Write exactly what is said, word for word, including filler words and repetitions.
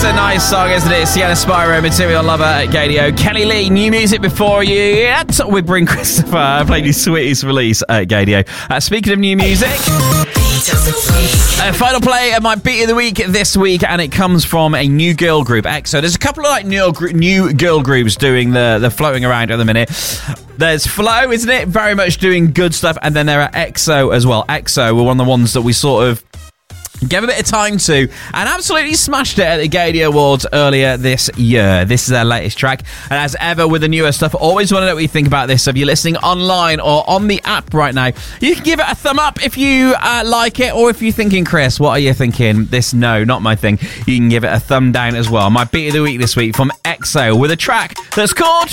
a nice song, isn't it? Sienna Spyro, Material Lover at Gadio. Kelly Lee, new music before you. Yeah, with Bryn Christopher. I played his sweetest release at Gadio. Uh, speaking of new music, uh, final play of my beat of the week this week, and it comes from a new girl group, EXO. There's a couple of like new, new girl groups doing the, the floating around at the minute. There's Flow, isn't it? Very much doing good stuff. And then there are EXO as well. EXO were one of the ones that we sort of gave a bit of time to and absolutely smashed it at the Gadio Awards earlier this year. This is their latest track. And as ever with the newer stuff, always want to know what you think about this. So if you're listening online or on the app right now, you can give it a thumb up if you uh, like it, or if you're thinking, Chris, what are you thinking? This, no, not my thing. You can give it a thumb down as well. My beat of the week this week from EXO with a track that's called